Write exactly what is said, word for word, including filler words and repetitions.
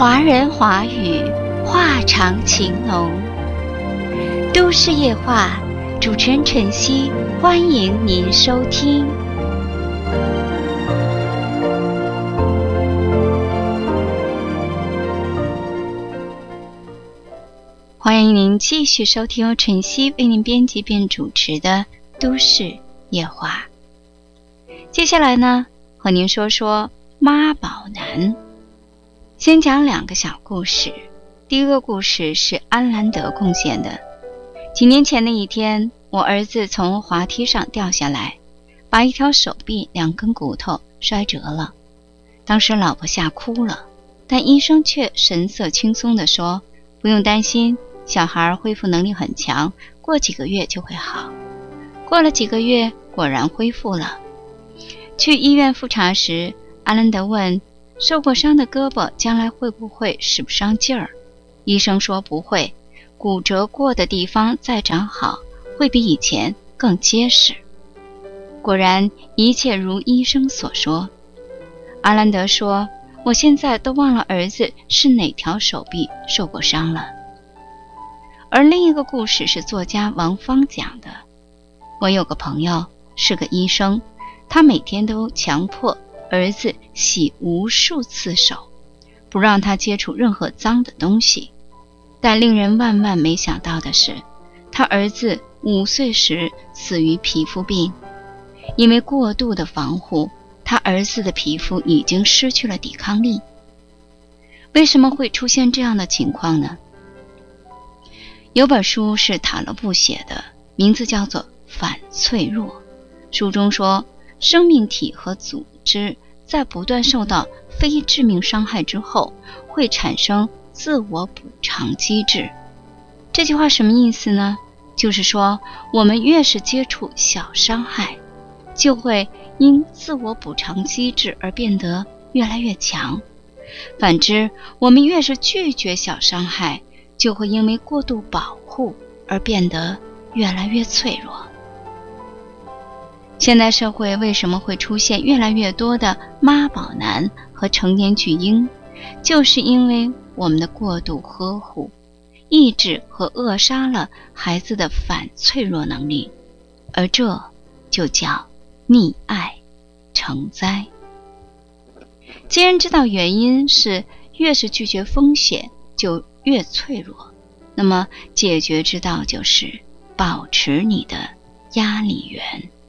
华人华语，话长情浓。都市夜话，主持人晨曦，欢迎您收听。欢迎您继续收听由晨曦为您编辑并主持的都市夜话。接下来呢，和您说说妈宝男。先讲两个小故事。第一个故事是安兰德贡献的。几年前的一天，我儿子从滑梯上掉下来，把一条手臂两根骨头摔折了。当时老婆吓哭了，但医生却神色轻松地说，不用担心，小孩恢复能力很强，过几个月就会好。过了几个月，果然恢复了。去医院复查时，安兰德问，受过伤的胳膊将来会不会使不上劲儿？医生说不会，骨折过的地方再长好，会比以前更结实。果然，一切如医生所说。阿兰德说，我现在都忘了儿子是哪条手臂受过伤了。而另一个故事是作家王芳讲的。我有个朋友是个医生，他每天都强迫儿子洗无数次手，不让他接触任何脏的东西。但令人万万没想到的是，他儿子五岁时死于皮肤病。因为过度的防护，他儿子的皮肤已经失去了抵抗力。为什么会出现这样的情况呢？有本书是塔勒布写的，名字叫做《反脆弱》。书中说，生命体和组织在不断受到非致命伤害之后，会产生自我补偿机制。这句话什么意思呢？就是说，我们越是接触小伤害，就会因自我补偿机制而变得越来越强。反之，我们越是拒绝小伤害，就会因为过度保护而变得越来越脆弱。现代社会为什么会出现越来越多的妈宝男和成年巨婴？就是因为我们的过度呵护，抑制和扼杀了孩子的反脆弱能力，而这就叫溺爱成灾。既然知道原因是越是拒绝风险就越脆弱，那么解决之道就是保持你的压力源。